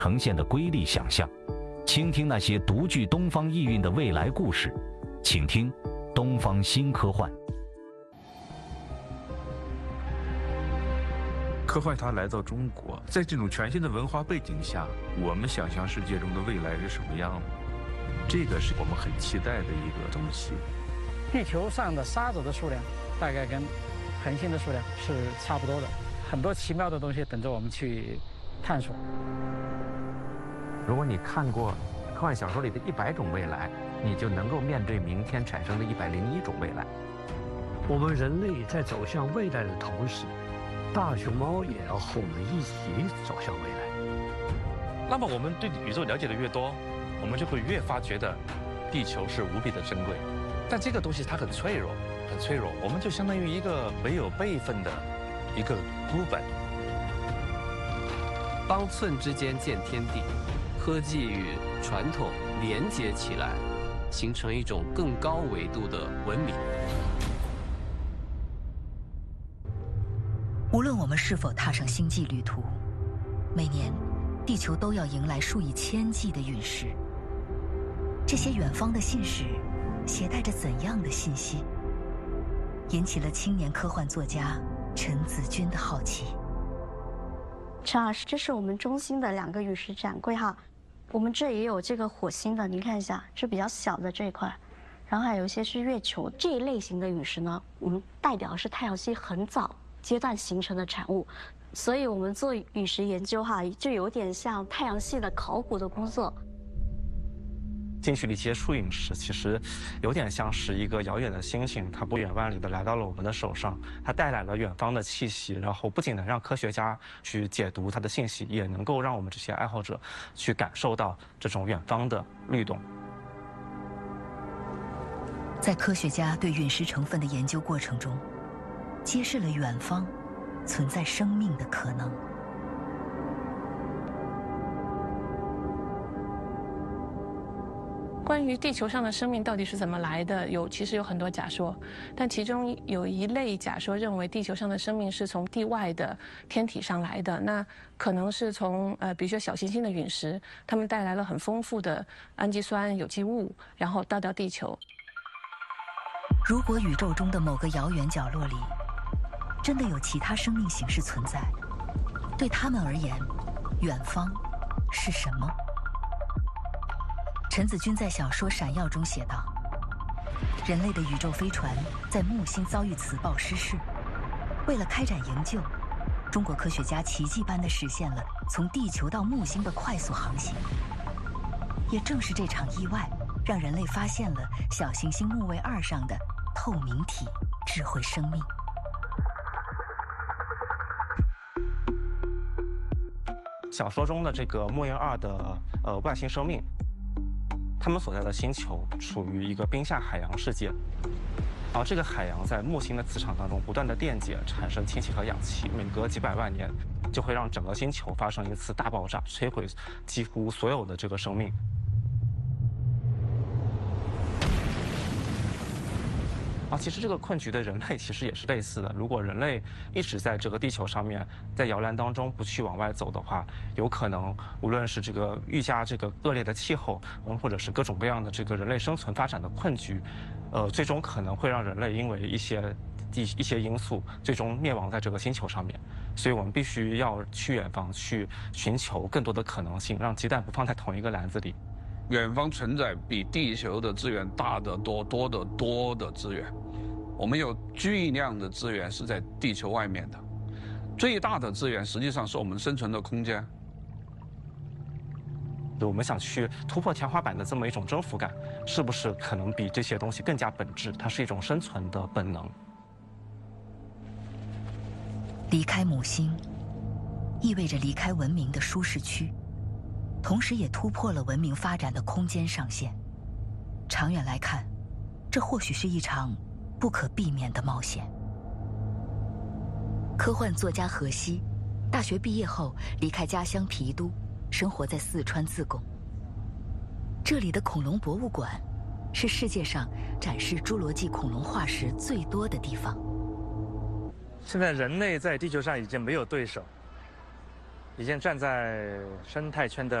呈现的瑰丽想象，倾听那些独具东方意蕴的未来故事。请听东方新科幻。 科幻它来到中国，在这种全新的文化背景下，我们想象世界中的未来是什么样的？这个是我们很期待的一个东西。 地球上的沙子的数量大概跟恒星的数量是差不多的，很多奇妙的东西等着我们去探索。 如果你看过科幻小说里的100种未来，你就能够面对明天产生的101种未来。 我们人类在走向未来的同时，大熊猫也要和我们一起走向未来。 那么我们对宇宙了解的越多，我们就会越发觉得地球是无比的珍贵。但这个东西它很脆弱，很脆弱，我们就相当于一个没有备份的一个孤本。 方寸之间见天地，科技与传统连接起来，形成一种更高维度的文明。 无论我们是否踏上星际旅途，每年地球都要迎来数以千计的陨石。这些远方的信使携带着怎样的信息，引起了青年科幻作家陈子君的好奇。 陈老师，这是我们中心的2个陨石展柜哈，我们这也有这个火星的，您看一下，是比较小的这一块，然后还有一些是月球这一类型的陨石呢，代表的是太阳系很早阶段形成的产物，所以我们做陨石研究哈，就有点像太阳系的考古的工作。 近距离接触陨石，其实有点像是一个遥远的星星，它不远万里的来到了我们的手上，它带来了远方的气息，然后不仅能让科学家去解读它的信息，也能够让我们这些爱好者去感受到这种远方的律动。 在科学家对陨石成分的研究过程中，揭示了远方存在生命的可能。 关于地球上的生命到底是怎么来的，其实有很多假说，但其中有一类假说认为地球上的生命是从地外的天体上来的，那可能是从比如说小行星的陨石，它们带来了很丰富的氨基酸、有机物，然后到地球。 如果宇宙中的某个遥远角落里真的有其他生命形式存在，对他们而言，远方是什么？陈子君在小说《闪耀》中写道：人类的宇宙飞船在木星遭遇磁暴失事，为了开展营救，中国科学家奇迹般地实现了从地球到木星的快速航行。也正是这场意外，让人类发现了小行星木卫2上的透明体智慧生命。 小说中的这个木卫2的外星生命，他们所在的星球处于一个冰下海洋世界，然后这个海洋在木星的磁场当中不断的电解，产生氢气和氧气，每隔几百万年就会让整个星球发生一次大爆炸，摧毁几乎所有的这个生命。其实这个困局的人类其实也是类似的。如果人类一直在这个地球上面，在摇篮当中不去往外走的话，有可能无论是这个愈加这个恶劣的气候，或者是各种各样的这个人类生存发展的困局，最终可能会让人类因为一些因素，最终灭亡在这个星球上面。所以我们必须要去远方去寻求更多的可能性，让鸡蛋不放在同一个篮子里。 远方存在比地球的资源大得多、多得多的资源。我们有巨量的资源是在地球外面的，最大的资源实际上是我们生存的空间。 我们想去突破天花板的这么一种征服感，是不是可能比这些东西更加本质？它是一种生存的本能。 离开母星，意味着离开文明的舒适区，同时也突破了文明发展的空间上限。长远来看，这或许是一场不可避免的冒险。科幻作家何西，大学毕业后离开家乡郫都，生活在四川自贡。这里的恐龙博物馆是世界上展示侏罗纪恐龙化石最多的地方。 现在人类在地球上已经没有对手， 已经站在生态圈的